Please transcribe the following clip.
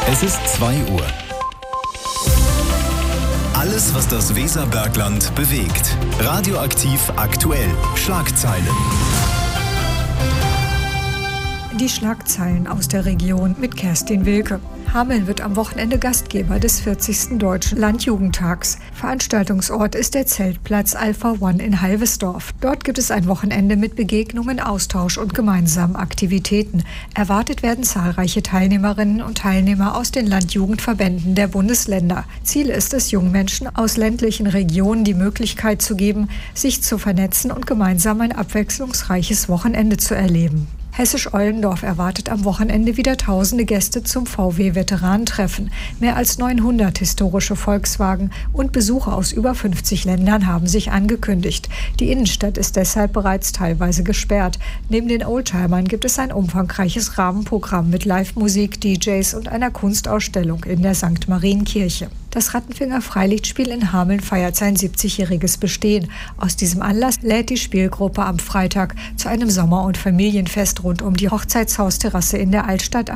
Es ist 2 Uhr. Alles, was das Weserbergland bewegt. Radioaktiv aktuell. Schlagzeilen. Die Schlagzeilen aus der Region mit Kerstin Wilke. Hameln wird am Wochenende Gastgeber des 40. Deutschen Landjugendtags. Veranstaltungsort ist der Zeltplatz Alpha One in Halvesdorf. Dort gibt es ein Wochenende mit Begegnungen, Austausch und gemeinsamen Aktivitäten. Erwartet werden zahlreiche Teilnehmerinnen und Teilnehmer aus den Landjugendverbänden der Bundesländer. Ziel ist es, jungen Menschen aus ländlichen Regionen die Möglichkeit zu geben, sich zu vernetzen und gemeinsam ein abwechslungsreiches Wochenende zu erleben. Hessisch-Oldendorf erwartet am Wochenende wieder tausende Gäste zum VW-Veteranentreffen. Mehr als 900 historische Volkswagen und Besucher aus über 50 Ländern haben sich angekündigt. Die Innenstadt ist deshalb bereits teilweise gesperrt. Neben den Oldtimern gibt es ein umfangreiches Rahmenprogramm mit Live-Musik, DJs und einer Kunstausstellung in der St. Marienkirche. Das Rattenfänger Freilichtspiel in Hameln feiert sein 70-jähriges Bestehen. Aus diesem Anlass lädt die Spielgruppe am Freitag zu einem Sommer- und Familienfest rund um die Hochzeitshausterrasse in der Altstadt